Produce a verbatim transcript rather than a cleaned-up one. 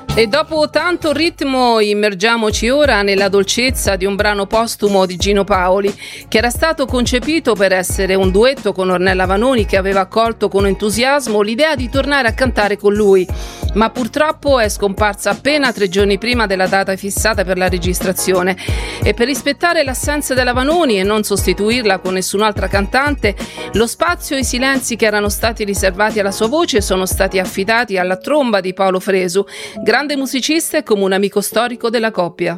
E dopo tanto ritmo immergiamoci ora nella dolcezza di un brano postumo di Gino Paoli, che era stato concepito per essere un duetto con Ornella Vanoni, che aveva accolto con entusiasmo l'idea di tornare a cantare con lui, ma purtroppo è scomparsa appena tre giorni prima della data fissata per la registrazione. E per rispettare l'assenza della Vanoni e non sostituirla con nessun'altra cantante, lo spazio e i silenzi che erano stati riservati alla sua voce sono stati affidati alla tromba di Paolo Fresu, grande musicista e come un amico storico della coppia.